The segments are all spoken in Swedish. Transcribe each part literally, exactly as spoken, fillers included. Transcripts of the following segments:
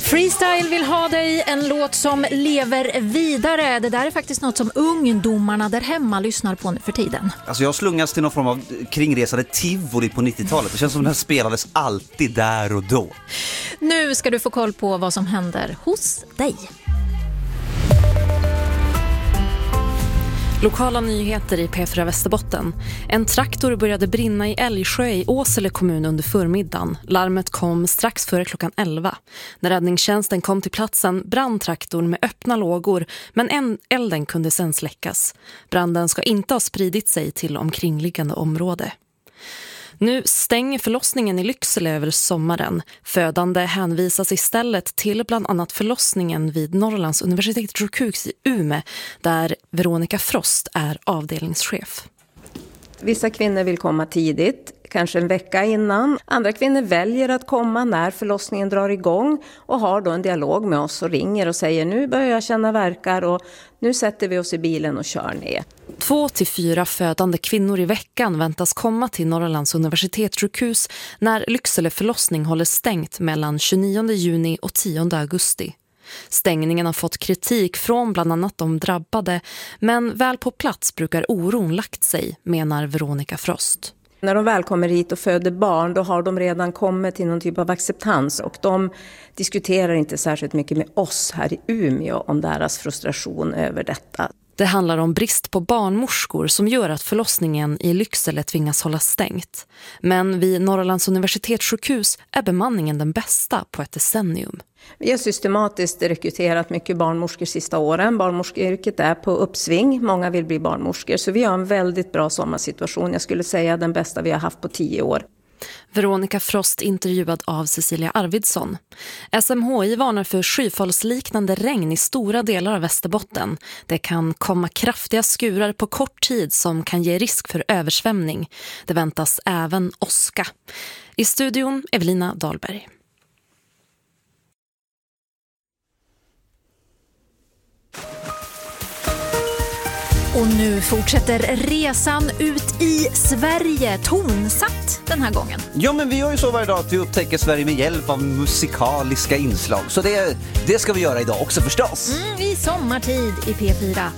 Freestyle vill ha dig, en låt som lever vidare. Det där är faktiskt något som ungdomarna där hemma lyssnar på nu för tiden. Alltså jag slungas till någon form av kringresade tivoli på nittiotalet. Det känns som den spelades alltid där och då. Nu ska du få koll på vad som händer hos dig. Lokala nyheter i P fyra Västerbotten. En traktor började brinna i Älgsjö i Åsele kommun under förmiddagen. Larmet kom strax före klockan elva. När räddningstjänsten kom till platsen brann traktorn med öppna lågor, men en elden kunde sedan släckas. Branden ska inte ha spridit sig till omkringliggande område. Nu stänger förlossningen i Lycksele över sommaren. Födande hänvisas istället till bland annat förlossningen vid Norrlands universitetssjukhus i Umeå, där Veronica Frost är avdelningschef. Vissa kvinnor vill komma tidigt, kanske en vecka innan. Andra kvinnor väljer att komma när förlossningen drar igång och har då en dialog med oss och ringer och säger nu börjar jag känna verkar och nu sätter vi oss i bilen och kör ner. Två till fyra födande kvinnor i veckan väntas komma till Norrlands universitetssjukhus när Lycksele förlossning håller stängt mellan tjugonionde juni och tionde augusti. Stängningen har fått kritik från bland annat de drabbade, men väl på plats brukar oron lagt sig, menar Veronica Frost. När de väl kommer hit och föder barn, då har de redan kommit till någon typ av acceptans och de diskuterar inte särskilt mycket med oss här i Umeå om deras frustration över detta. Det handlar om brist på barnmorskor som gör att förlossningen i Lycksele tvingas hålla stängt. Men vid Norrlands universitetssjukhus är bemanningen den bästa på ett decennium. Vi har systematiskt rekryterat mycket barnmorskor sista åren. Barnmorskeyrket är på uppsving. Många vill bli barnmorskor. Så vi har en väldigt bra sommarsituation. Jag skulle säga den bästa vi har haft på tio år. Veronica Frost intervjuad av Cecilia Arvidsson. S M H I varnar för skyfallsliknande regn i stora delar av Västerbotten. Det kan komma kraftiga skurar på kort tid som kan ge risk för översvämning. Det väntas även åska. I studion Evelina Dahlberg. Och nu fortsätter resan ut i Sverige, tonsatt den här gången. Ja, men vi gör ju så varje dag att vi upptäcker Sverige med hjälp av musikaliska inslag. Så det, det ska vi göra idag också förstås. Mm, i sommartid i P fyra.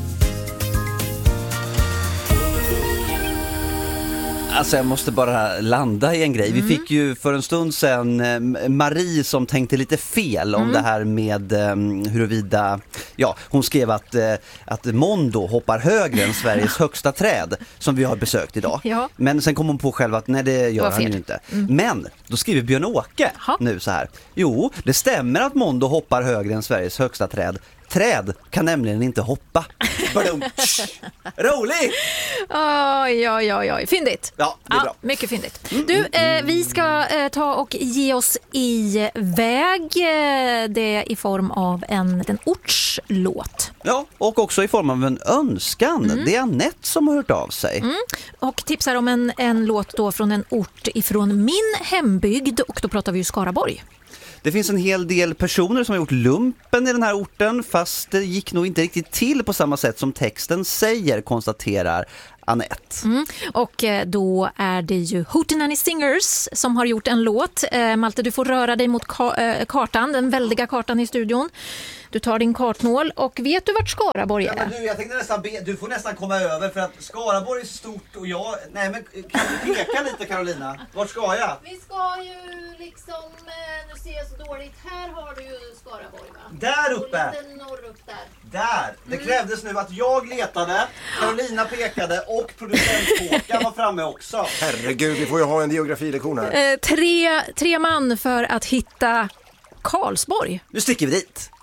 Alltså jag måste bara landa i en grej. Mm. Vi fick ju för en stund sedan eh, Marie som tänkte lite fel om mm. det här med eh, huruvida, ja, hon skrev att, eh, att Mondo hoppar högre än Sveriges högsta träd som vi har besökt idag. Ja. Men sen kom hon på själv att nej, det gör det han ju inte. Mm. Men då skriver Björn-Åke ha. nu så här. Jo, det stämmer att Mondo hoppar högre än Sveriges högsta träd. Träd kan nämligen inte hoppa. Roligt! Oj, oj, oj, oj. Fyndigt. Ja, det är bra. Ja, mycket fyndigt. Du, eh, vi ska eh, ta och ge oss i väg. Eh, det i form av en, en ortslåt. Ja, och också i form av en önskan. Mm. Det är Annette som har hört av sig. Mm. Och tipsar om en, en låt då från en ort ifrån min hembygd. Och då pratar vi ju Skaraborg. Det finns en hel del personer som har gjort lumpen i den här orten, fast det gick nog inte riktigt till på samma sätt som texten säger, konstaterar Annette. Mm. Och då är det ju Hootenanny Singers som har gjort en låt. Eh, Malte, du får röra dig mot ka- äh, kartan, den väldiga kartan i studion. Du tar din kartnål och vet du vart Skaraborg är? Ja, men du, jag tänkte nästan be, du får nästan komma över för att Skaraborg är stort och jag... Nej, men kan du peka lite, Carolina? Vart ska jag? Vi ska ju liksom... Nu ser jag så dåligt. Här har du ju Skaraborg, va? Där uppe! Och lite norr upp där. Där! Det krävdes nu att jag letade, Carolina pekade och producent var framme också. Herregud, vi får ju ha en geografilektion här. Eh, tre, tre man för att hitta Karlsborg. Nu sticker vi dit.